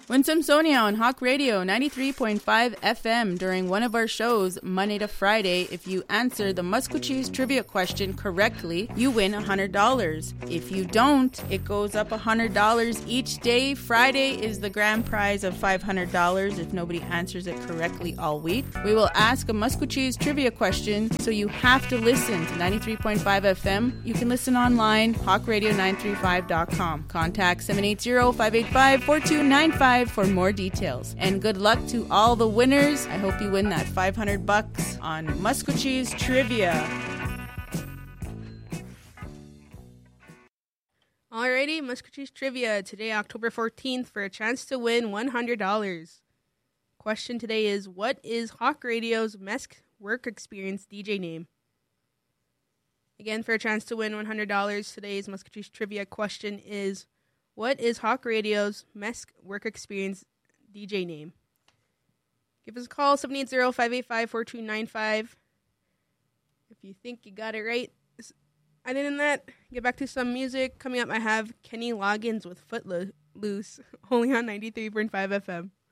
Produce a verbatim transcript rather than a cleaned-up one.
Win some Sonia on Hawk Radio ninety-three point five F M during one of our shows Monday to Friday. If you answer the Musquacheese trivia question correctly, you win one hundred dollars. If you don't, it goes up one hundred dollars each day. Friday is the grand prize of five hundred dollars if nobody answers it correctly all week. We will ask a Musquacheese trivia question, so you have to listen to ninety-three point five F M. You can listen online, hawk radio nine three five dot com. Contact seven eight zero, five eight five, four two nine five for more details. And good luck to all the winners. I hope you win that five hundred bucks on Musquacheese Trivia. Alrighty, Musquacheese Trivia today, October fourteenth, for a chance to win one hundred dollars. Question today is, what is Hawk Radio's Mesk Work Experience D J name? Again, for a chance to win one hundred dollars, today's Musquacheese Trivia question is, what is Hawk Radio's Mesk Work Experience D J name? Give us a call, seven eight zero, five eight five, four two nine five. If you think you got it right. Other than that, get back to some music. Coming up, I have Kenny Loggins with Footloose, only on ninety-three point five F M.